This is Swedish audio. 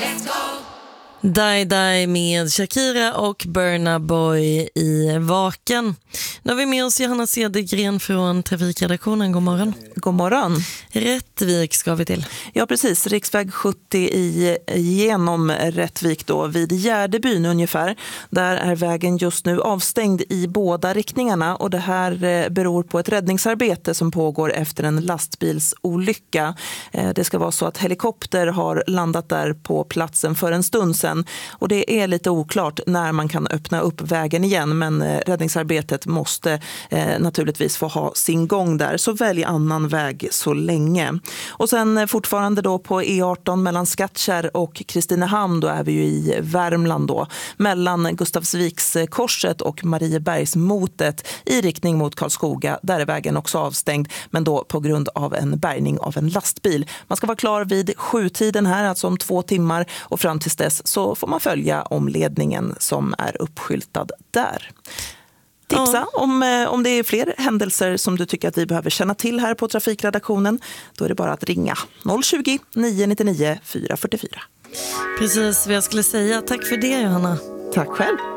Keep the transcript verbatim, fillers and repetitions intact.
Die Die med Shakira och Burna Boy i Vaken. Nu har vi med oss Johanna Cedergren från Trafikredaktionen. God morgon. God morgon. Rättvik ska vi till. Ja, precis. Riksväg sjuttio i, genom Rättvik då, vid Gärdebyn ungefär. Där är vägen just nu avstängd i båda riktningarna och det här beror på ett räddningsarbete som pågår efter en lastbilsolycka. Det ska vara så att helikopter har landat där på platsen för en stund sedan. Och det är lite oklart när man kan öppna upp vägen igen, men eh, räddningsarbetet måste eh, naturligtvis få ha sin gång där, så välj annan väg så länge. Och sen eh, fortfarande då på E arton mellan Skattkärr och Kristinehamn, då är vi ju i Värmland då, mellan Gustavsvikskorset och Mariebergsmotet i riktning mot Karlskoga. Där är vägen också avstängd, men då på grund av en bärgning av en lastbil. Man ska vara klar vid sjutiden här, alltså om två timmar, och fram tills dess så får man följa omledningen som är uppskyltad där. Tipsa ja. om, om det är fler händelser som du tycker att vi behöver känna till här på Trafikredaktionen. Då är det bara att ringa noll tjugo, nio nio nio, fyra fyra fyra. Precis vad jag skulle säga. Tack för det, Johanna. Tack själv.